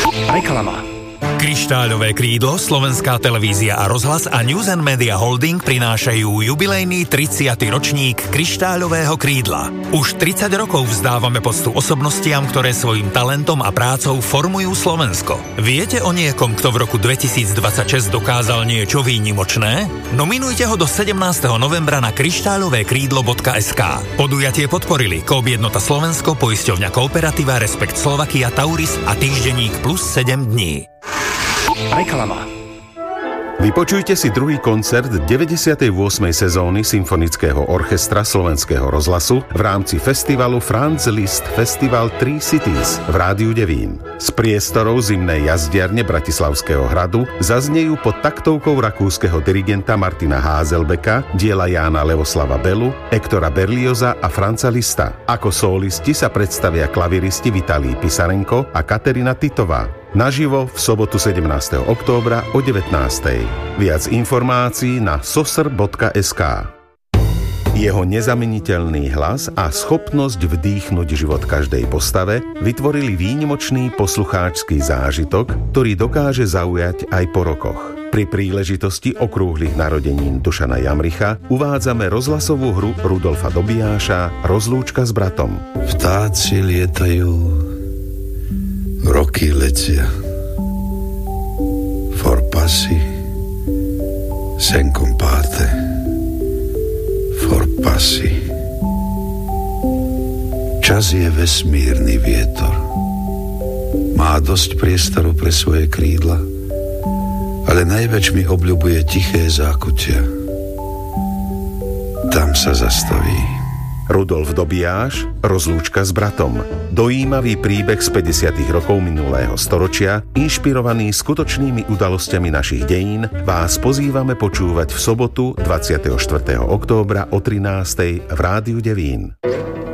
Reklama. Kryštáľové krídlo, Slovenská televízia a rozhlas a News and Media Holding prinášajú jubilejný 30. ročník Kryštáľového krídla. Už 30 rokov vzdávame poctu osobnostiam, ktoré svojim talentom a prácou formujú Slovensko. Viete o niekom, kto v roku 2026 dokázal niečo výnimočné? Nominujte ho do 17. novembra na kryštáľovekrídlo.sk. Podujatie podporili Coop Jednota Slovensko, Poisťovňa Kooperativa, Respekt Slovakia, Tauris a týždenník Plus 7 dní. Reklama. Vypočujte si druhý koncert 98. sezóny Symfonického orchestra Slovenského rozhlasu v rámci festivalu Franz Liszt Festival 3 Cities v Rádiu Devín. Z priestorov zimnej jazdiarne Bratislavského hradu zaznejú pod taktovkou rakúskeho dirigenta Martina Házelbeka diela Jána Leoslava Belu, Ektora Berlioza a Franza Lista. Ako solisti sa predstavia klaviristi Vitalij Pisarenko a Katerina Titová. Naživo v sobotu 17. októbra o 19. Viac informácií na sosr.sk. Jeho nezameniteľný hlas a schopnosť vdýchnuť život každej postave vytvorili výnimočný poslucháčsky zážitok, ktorý dokáže zaujať aj po rokoch. Pri príležitosti okrúhlych narodenín Dušana Jamricha uvádzame rozhlasovú hru Rudolfa Dobijáša Rozlúčka s bratom. Vtáci lietajú, roky letia, forpassi, sen compate, forpassi. Čas je vesmírny vietor. Má dosť priestoru pre svoje krídla, ale najväč mi obľubuje tiché zákutia. Tam sa zastaví. Rudolf Dobijáš, Rozlúčka s bratom. Dojímavý príbeh z 50. rokov minulého storočia, inšpirovaný skutočnými udalosťami našich dejín, vás pozývame počúvať v sobotu 24. októbra o 13. v Rádiu Devín.